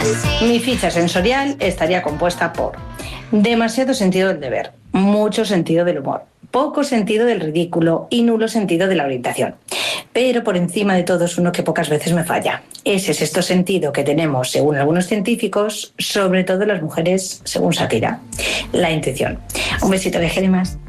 Mi ficha sensorial estaría compuesta por demasiado sentido del deber, mucho sentido del humor, poco sentido del ridículo y nulo sentido de la orientación. Pero por encima de todo es uno que pocas veces me falla. Ese sexto sentido que tenemos, según algunos científicos, sobre todo las mujeres, según Shakira, la intuición. Un besito, viaje más.